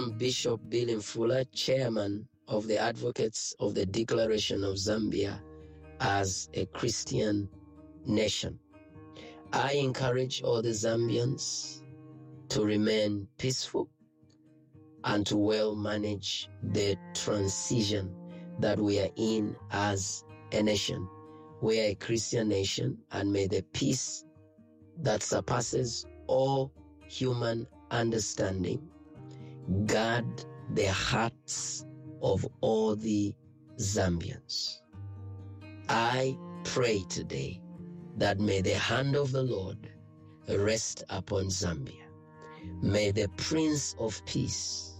am Bishop Billy Fuller, Chairman of the Advocates of the Declaration of Zambia as a Christian nation. I encourage all the Zambians to remain peaceful and to well manage the transition that we are in as a nation. We are a Christian nation, and may the peace that surpasses all human understanding guard the hearts of all the Zambians. I pray today that may the hand of the Lord rest upon Zambia. May the Prince of Peace